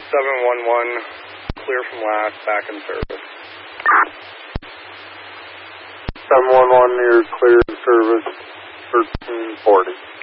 711, clear from last, back in service. 711, you're clear in service, 1340.